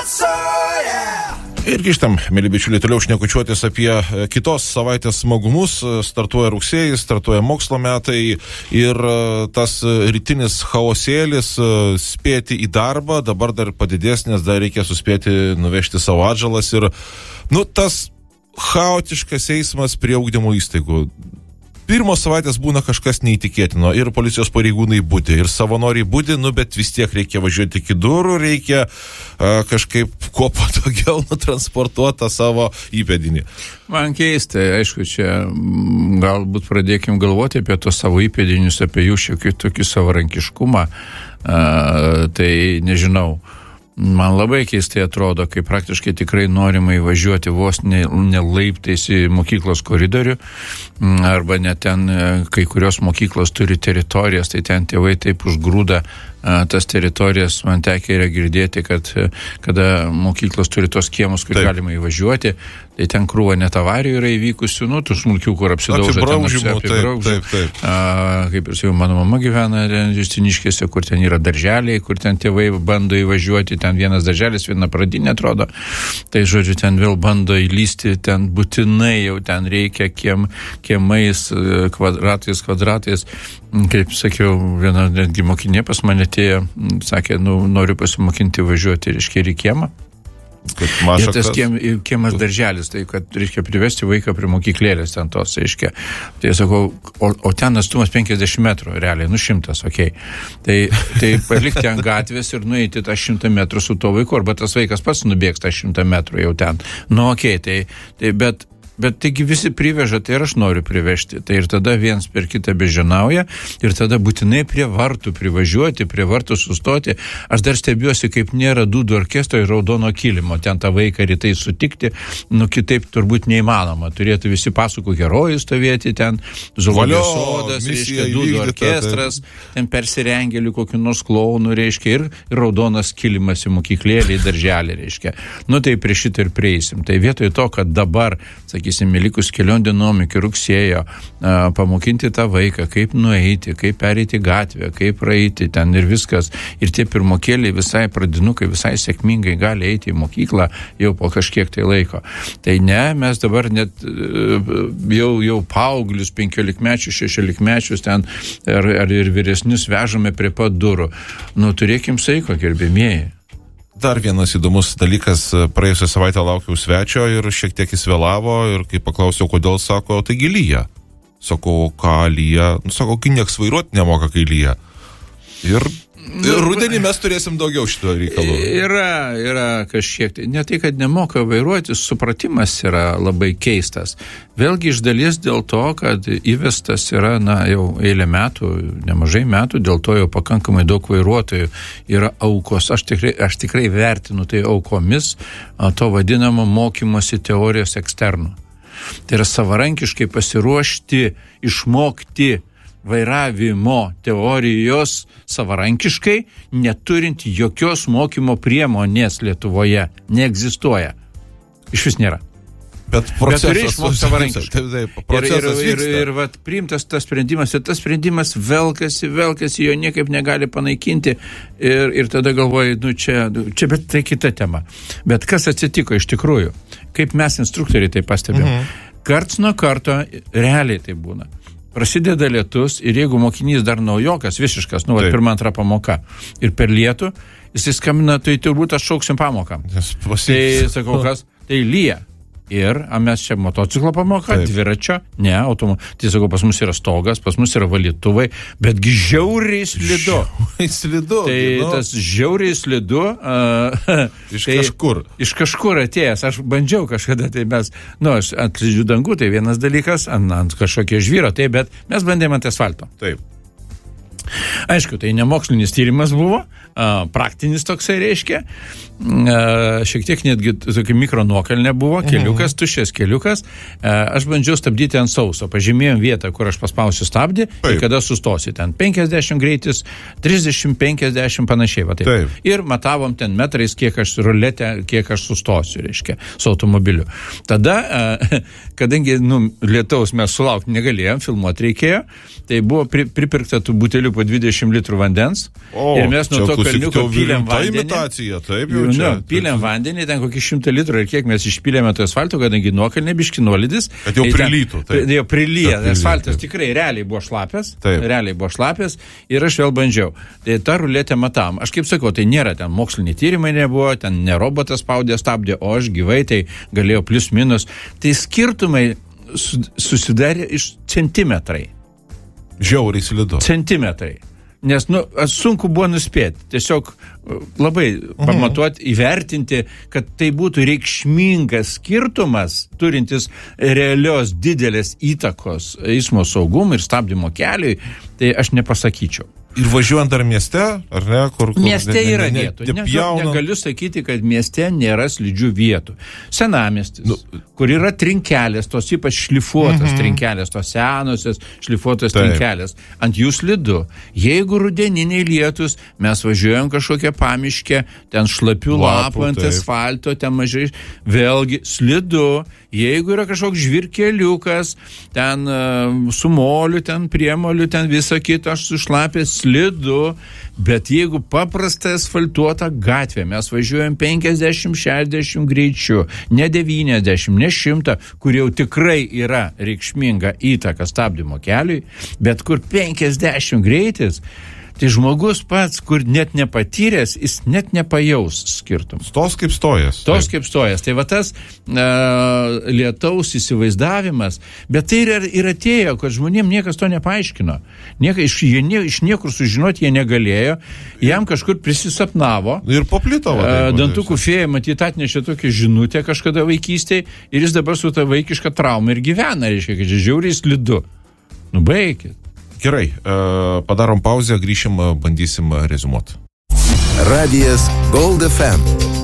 Ir grįžtam, mėly bičiuliai, toliau šnekučiuotis apie kitos savaitės smagumus. Startuoja rugsėjis, startuoja mokslo metai ir tas rytinis chaosėlis spėti į darbą, dabar dar padidės, nes dar reikia suspėti nuvežti savo atžalas ir, tas chaotiškas eismas prie ugdymo įstaigų. Pirmos savaitės būna kažkas neįtikėtino ir policijos pareigūnai budi, ir savanoriai budi, bet vis tiek reikia važiuoti iki durų, reikia kažkaip kuo patogiau transportuoti savo įpėdinį. Man keista, aišku, čia galbūt pradėkim galvoti apie tos savo įpėdinius, apie jų šiokį tokį savarankiškumą, tai nežinau. Man labai keistai atrodo, kai praktiškai tikrai norima įvažiuoti vos ne laiptais į mokyklos koridorių, arba net ten kai kurios mokyklos turi teritorijas, tai ten tėvai taip užgrūda tas teritorijas. Man tekia yra girdėti, kad kada mokyklos turi tos kiemus, kur galima įvažiuoti, tai ten krūva net avarijų yra įvykusių, tų smulkių, kur apsidaužia, kaip ir sakiau, mano mama gyvena Justiniškėse, kur ten yra darželiai, kur ten tėvai bando įvažiuoti, ten vienas darželis, viena pradinė atrodo, tai žodžiu, ten vėl bando įlysti, ten būtinai jau ten reikia kiemais, kvadratais, kaip sakiau, viena netgi mokinė pas mane atėjo, sakė, noriu pasimokinti važiuoti, reiškia, į kiemą. Ir tas kiemas darželis, tai kad reiškia privesti vaiką prie mokyklėlės ten tos, reiškia. Tai sakau, o ten atstumas 50 metrų, realiai, 100, okei. Tai palikti ant gatvės ir nueiti tą 100 metrų su to vaiku, arba tas vaikas pats nubėgs tą 100 metrų jau ten. Okei, tai bet taigi visi priveža, tai ir aš noriu privežti. Tai ir tada viens per kitą bežinauja ir tada būtinai prie vartų privažiuoti, prie vartų sustoti. Aš dar stebiuosi, kaip nėra dūdų orkestro ir raudono kilimo. Ten tą vaiką rytai sutikti, kitaip turbūt neįmanoma. Turėtų visi pasakų herojai stovėti ten, zoologijos sodas, reiškia, dūdų orkestras, ten persirengėlių kokių nors klounų, reiškia, ir raudonas kilimas į mokyklėlį, į darželį, reiškia. Tai prie šitą ir prieisim. Tai vietoj to, kad dabar, sakysim, likus keliom dienom iki rugsėjo, pamokinti tą vaiką, kaip nueiti, kaip pereiti gatvę, kaip praeiti ten ir viskas. Ir tie pirmokėliai visai pradinukai, visai sėkmingai gali eiti į mokyklą jau po kažkiek tai laiko. Tai ne, mes dabar net jau paauglius 15-mečius, 16-mečius ten ar ir vyresnius vežame prie pat durų. Turėkim saiko, gerbėmieji. Dar vienas įdomus dalykas, praėjusią savaitę laukiau svečio ir šiek tiek jis vėlavo ir kai paklausiau, kodėl, sako, taigi lyja. Sakau, ką lyja? Sako, kai nieks vairuoti nemoka, kai lyja. Ir rudenį mes turėsim daugiau šito reikalų. Yra kažkiek. Ne tai, kad nemoka vairuoti, supratimas yra labai keistas. Vėlgi iš dalies dėl to, kad įvestas yra, jau eilę metų, nemažai metų, dėl to jau pakankamai daug vairuotojų yra aukos. Aš tikrai vertinu tai aukomis to vadinamo mokymosi teorijos eksternų. Tai yra savarankiškai pasiruošti, išmokti vairavimo teorijos savarankiškai, neturint jokios mokymo priemonės Lietuvoje. Neegzistuoja. Iš vis nėra. Bet turi išmokti savarankiškai. Ir priimtas tas sprendimas, ir tas sprendimas velkasi, jo niekaip negali panaikinti. Ir tada galvoju, čia, bet tai kita tema. Bet kas atsitiko iš tikrųjų? Kaip mes instruktoriai tai pastebėjom? Karts nuo karto realiai tai būna. Prasideda lietus ir jeigu mokinys dar naujokas, visiškas, pirma, antra pamoka, ir per lietų, jis skambina, tai turbūt aš šauksim pamoką. Tai sakau, kas? Tai lyja. Ir mes čia motociklo pamoka, dviračio, ne, tai sakau, pas mus yra stogas, pas mus yra valytuvai, betgi žiauriai slidu. Tai tas žiauriai slidu iš kažkur atėjęs. Aš bandžiau kažkada, tai mes, aš ant slidžių dangų, tai vienas dalykas, ant kažkokio žvyro, bet mes bandėme ant asfalto. Taip. Aišku, tai ne mokslinis tyrimas buvo, praktinis toksai reiškia, šiek tiek netgi tokia mikronuokalnė buvo, keliukas, tuščias keliukas, aš bandžiau stabdyti ant sauso, pažymėjom vietą, kur aš paspausiu stabdį ir kada sustosi, ten 50 greitis, 30, 50, panašiai, va taip. Ir matavom ten metrais, kiek aš ruletę, kiek aš sustosiu, reiškia, su automobiliu. Tada, kadangi, lietaus mes sulaukti negalėjom, filmuoti reikėjo, tai buvo pripirkta tų butelių po 20 120 litrų vandens ir mes nuo to kalniuko pylėm vandenį. Imitacija, taip jau čia. Pylėm vandenį, ten kokį 100 litrų ir kiek mes išpylėme to asfalto, kadangi nuokalnė biški nuolydis. Kad jau prilytų. Jau prilyja, asfaltas tikrai realiai buvo šlapės ir aš vėl bandžiau. Tai tą ruletę matam. Aš kaip sakau, tai nėra ten moksliniai tyrimai nebuvo, ten ne robotas spaudė, stabdė, o aš gyvai tai galėjau plius minus. Tai skirtumai susidarė iš centimetrai. Žiauriai slidu. Centimetrai. Nes, sunku buvo nuspėti. Tiesiog labai pamatuoti, įvertinti, kad tai būtų reikšmingas skirtumas, turintis realios didelės įtakos eismo saugumui ir stabdymo keliui, tai aš nepasakyčiau. Ir važiuojant dar mieste, ar ne? Mieste yra vietų. Negaliu sakyti, kad mieste nėra slidžių vietų. Senamiestis, kur yra trinkelės, tos ypač šlifuotas trinkelės, tos senosios šlifuotos trinkelės. Ant jų slidu. Jeigu rudeniniai lietus, mes važiuojam kažkokią pamiškę, ten šlapių lapų ant asfalto, ten mažai, vėlgi slidu. Jeigu yra kažkoks žvirkeliukas, ten su moliu, ten priemoliu, ten visa kita, aš sušlapęs slidu, bet jeigu paprasta asfaltuota gatvė, mes važiuojam 50-60 greičiu, ne 90, ne 100, kur jau tikrai yra reikšminga įtaka stabdymo keliui, bet kur 50 greitis, tai žmogus pats, kur net nepatyręs, jis net nepajaus skirtumą. Stos kaip stojas. Tai va tas lietaus įsivaizdavimas, bet tai ir atėjo, kad žmonėm niekas to nepaaiškino. Iš niekur sužinoti jie negalėjo, jam kažkur prisisapnavo. Ir paplito. Dantukų fėja, matyt, atnešė tokią žinutę kažkada vaikystėje ir jis dabar su ta vaikiška trauma ir gyvena, reiškia, kad žiauriai slidu. Baikit. Gerai, padarom pauzę, grįšim, bandysim rezumuoti. Radijas Gold FM.